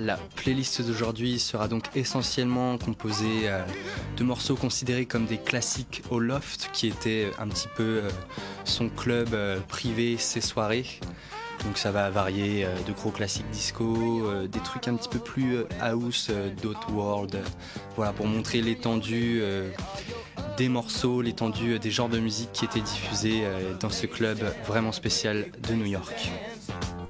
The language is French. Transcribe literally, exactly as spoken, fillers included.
La playlist d'aujourd'hui sera donc essentiellement composée euh, de morceaux considérés comme des classiques au Loft, qui était un petit peu euh, son club euh, privé, ses soirées. Donc ça va varier euh, de gros classiques disco, euh, des trucs un petit peu plus euh, house, euh, d'Outworld, euh, voilà, pour montrer l'étendue euh, des morceaux, l'étendue euh, des genres de musique qui étaient diffusés euh, dans ce club vraiment spécial de New York.